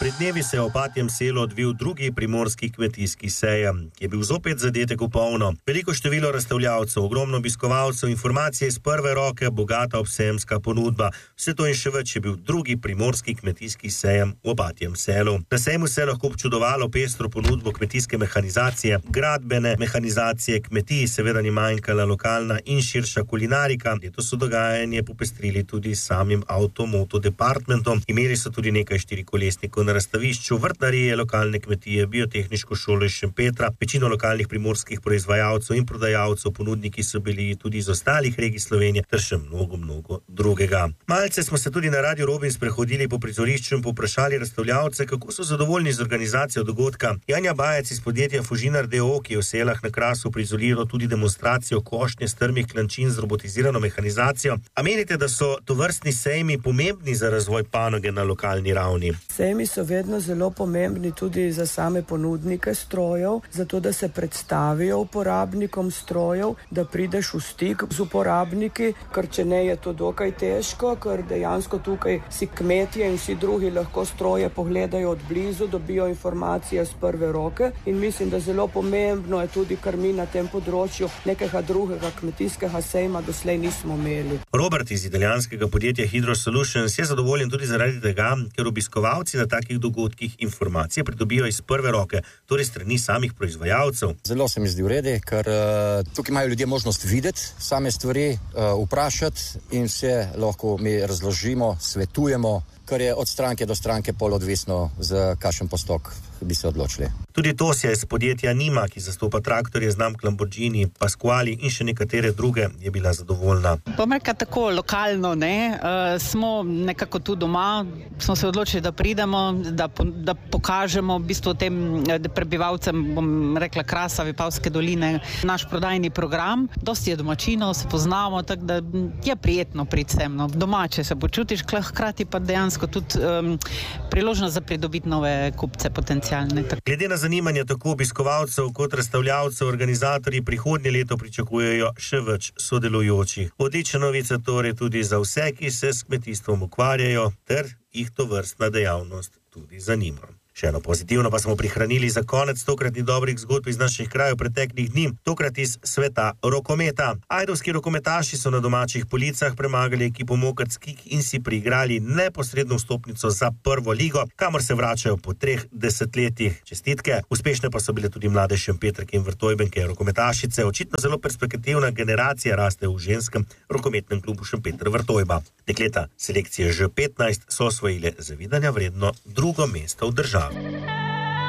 Pred dnevi se je v Opatjem selu odvil drugi primorski kmetijski sejem, ki je bil zopet zadetek v polno. Veliko število razstavljavcev, ogromno obiskovalcev, informacije iz prve roke, bogata obsejemska ponudba. Vse to in še več je bil drugi primorski kmetijski sejem v Opatjem selu. Na sejmu se je lahko občudovalo pestro ponudbo kmetijske mehanizacije, gradbene mehanizacije kmetij, seveda ni manjkala lokalna in širša kulinarika. Letos so dogajanje popestrili tudi s samim Automoto departmentom. Imeli so tudi nekaj štirikolesnikov na razstavišču, vrtnarije, lokalne kmetije, biotehniško šolo iz Šempetra, večino lokalnih primorskih proizvajalcev in prodajalcev, ponudniki so bili tudi iz ostalih regij Slovenije, ter še mnogo drugega. Malce smo se tudi na Radio Robin sprehodili po prizorišču in povprašali razstavljavce, kako so zadovoljni z organizacijo dogodka. Janja Bajec iz podjetja Fužinar d.o.o., ki je v Selah na Krasu prizoriral tudi demonstracijo košnje strmih klančin z robotizirano mehanizacijo. A menite, da so tovrstni sejmi pomembni za razvoj panoge na lokalni ravni? Sejmi so vedno zelo pomembni tudi za same ponudnike strojev, zato da se predstavijo uporabnikom strojev, da prideš v stik z uporabniki, ker če ne je to dokaj težko, ker dejansko tukaj si kmetje in vsi drugi lahko stroje pogledajo od blizu, dobijo informacije z prve roke in mislim, da zelo pomembno je tudi, ker mi na tem področju nekega drugega kmetijskega sejma doslej nismo imeli. Robert iz italijanskega podjetja Hydro Solutions je zadovoljen tudi zaradi tega, ker obiskovalci na takih dogodkih informacije pridobijo iz prve roke, torej strani samih proizvajalcev. Zelo se mi zdi v redu, ker tukaj imajo ljudje možnost videti same stvari, vprašati in vse lahko mi razložimo, svetujemo, kar je od stranke do stranke pol odvisno, za kakšen postok bi se odločili. Tudi Tosja iz podjetja Nima, ki zastopa traktorje znamk Lamborghini, Pasquali in še nekatere druge, je bila zadovoljna. Pomerka tako lokalno, smo nekako tu doma, smo se odločili, da pridemo, da pokažemo v bistvu tem prebivalcem, bom rekla, Krasa, Vipavske doline, naš prodajni program. Dosti je domačinov, se poznamo, tako da je prijetno priti sem. Domače se počutiš, hkrati pa dejansko tudi priložnost za pridobiti nove kupce potencialne. Glede na zanimanje tako obiskovalcev kot razstavljavcev, organizatorji prihodnje leto pričakujejo še več sodelujočih. Odlična novica torej tudi za vse, ki se s kmetijstvom ukvarjajo, ter jih tovrstna dejavnost tudi zanima. Še eno pozitivno pa smo prihranili za konec tokratnih dobrih zgodb iz naših krajev preteklih dni, tokrat iz sveta rokometa. Ajdovski rokometaši so na domačih policah premagali ekipo Mokrc Kik in si priigrali neposredno vstopnico za prvo ligo, kamor se vračajo po 3 desetletjih. Čestitke. Uspešne pa so bile tudi mlade Šempetrke in Vrtojbenke rokometašice. Očitno zelo perspektivna generacija raste v ženskem rokometnem klubu Šempeter Vrtojba. Dekleta selekcije Ž15 so osvojile zavidanja vredno 2. mesto v državi.